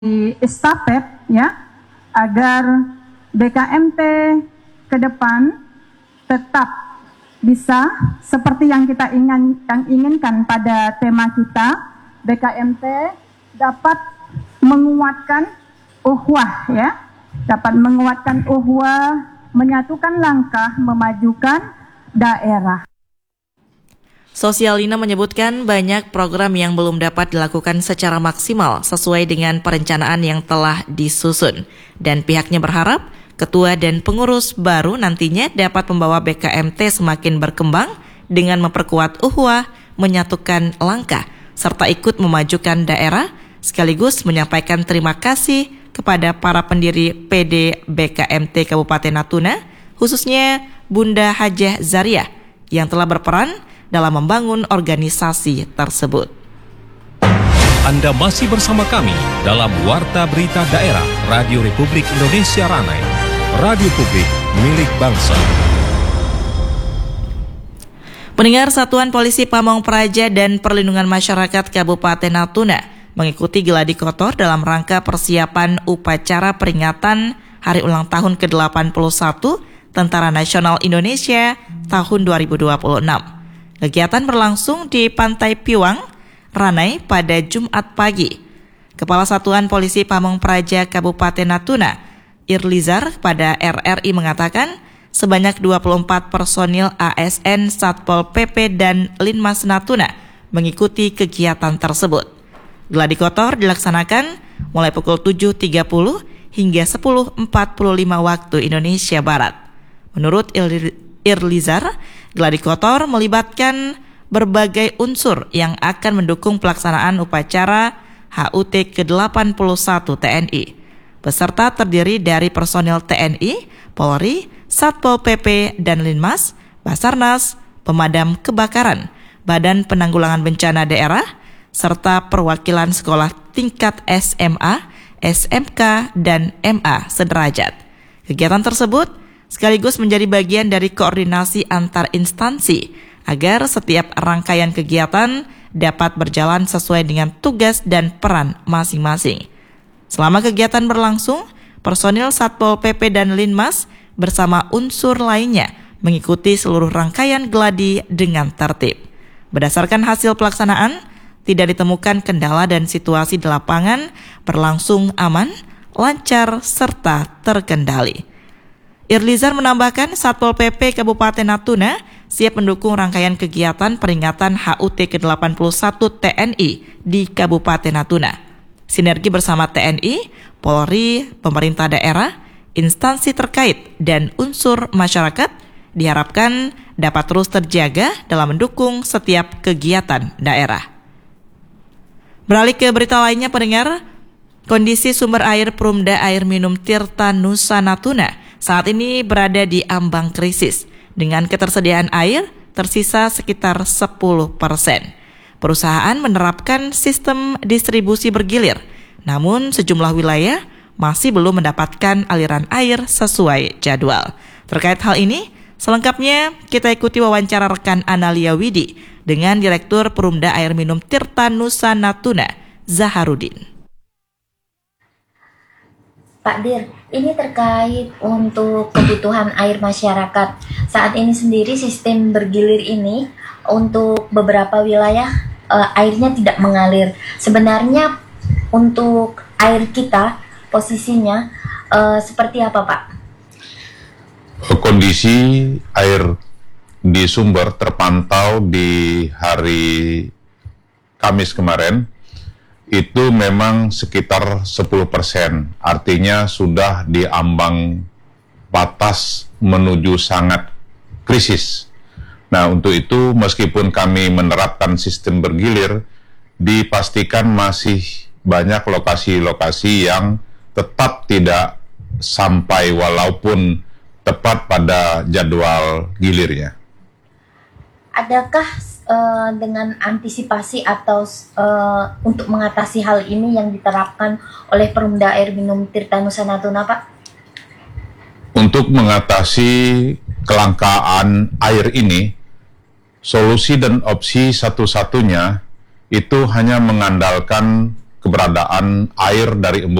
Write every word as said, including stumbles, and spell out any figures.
estafet ya, agar B K M T ke depan tetap bisa seperti yang kita ingin, yang inginkan pada tema kita. B K M T dapat menguatkan uhwah ya, dapat menguatkan uhwah, menyatukan langkah, memajukan daerah. Sosialina menyebutkan banyak program yang belum dapat dilakukan secara maksimal sesuai dengan perencanaan yang telah disusun, dan pihaknya berharap ketua dan pengurus baru nantinya dapat membawa B K M T semakin berkembang dengan memperkuat uhwah, menyatukan langkah, serta ikut memajukan daerah, sekaligus menyampaikan terima kasih kepada para pendiri P D B K M T Kabupaten Natuna, khususnya Bunda Hajah Zariah yang telah berperan dalam membangun organisasi tersebut. Anda masih bersama kami dalam Warta Berita Daerah Radio Republik Indonesia Ranai, radio publik milik bangsa. Pendengar, Satuan Polisi Pamong Praja dan Perlindungan Masyarakat Kabupaten Natuna mengikuti geladi kotor dalam rangka persiapan upacara peringatan Hari Ulang Tahun ke delapan puluh satu Tentara Nasional Indonesia tahun dua ribu dua puluh enam. Kegiatan berlangsung di Pantai Piwang, Ranai pada Jumat pagi. Kepala Satuan Polisi Pamong Praja Kabupaten Natuna, Irlizar, pada R R I mengatakan sebanyak dua puluh empat personil A S N, Satpol P P, dan Linmas Natuna mengikuti kegiatan tersebut. Gladi kotor dilaksanakan mulai pukul tujuh tiga puluh hingga sepuluh empat puluh lima waktu Indonesia Barat. Menurut Irlizar, gladi kotor melibatkan berbagai unsur yang akan mendukung pelaksanaan upacara H U T ke delapan puluh satu T N I. Peserta terdiri dari personil T N I, Polri, Satpol P P dan Linmas, Basarnas, pemadam kebakaran, Badan Penanggulangan Bencana Daerah, serta perwakilan sekolah tingkat S M A, S M K, dan M A sederajat. Kegiatan tersebut sekaligus menjadi bagian dari koordinasi antar instansi agar setiap rangkaian kegiatan dapat berjalan sesuai dengan tugas dan peran masing-masing. Selama kegiatan berlangsung, personil Satpol P P dan Linmas bersama unsur lainnya mengikuti seluruh rangkaian gladi dengan tertib. Berdasarkan hasil pelaksanaan, tidak ditemukan kendala dan situasi di lapangan berlangsung aman, lancar, serta terkendali. Irlizar menambahkan Satpol P P Kabupaten Natuna siap mendukung rangkaian kegiatan peringatan H U T ke delapan puluh satu T N I di Kabupaten Natuna. Sinergi bersama T N I, Polri, pemerintah daerah, instansi terkait, dan unsur masyarakat diharapkan dapat terus terjaga dalam mendukung setiap kegiatan daerah. Beralih ke berita lainnya, pendengar, kondisi sumber air Perumda Air Minum Tirta Nusa Natuna saat ini berada di ambang krisis dengan ketersediaan air tersisa sekitar sepuluh persen. Perusahaan menerapkan sistem distribusi bergilir, namun sejumlah wilayah masih belum mendapatkan aliran air sesuai jadwal. Terkait hal ini, selengkapnya kita ikuti wawancara rekan Analia Widi dengan Direktur Perumda Air Minum Tirta Nusa Natuna, Zaharudin. Pak Dir, ini terkait untuk kebutuhan air masyarakat. Saat ini sendiri sistem bergilir ini untuk beberapa wilayah uh, airnya tidak mengalir. Sebenarnya untuk air kita posisinya uh, seperti apa, Pak? Kondisi air di sumber terpantau di hari Kamis kemarin itu memang sekitar sepuluh persen, artinya sudah di ambang batas menuju sangat krisis. Nah, untuk itu meskipun kami menerapkan sistem bergilir, dipastikan masih banyak lokasi-lokasi yang tetap tidak sampai walaupun tepat pada jadwal gilirnya. Adakah uh, dengan antisipasi atau uh, untuk mengatasi hal ini yang diterapkan oleh Perumda Air Minum Tirta Nusa Natuna, Pak? Untuk mengatasi kelangkaan air ini, solusi dan opsi satu-satunya itu hanya mengandalkan keberadaan air dari embung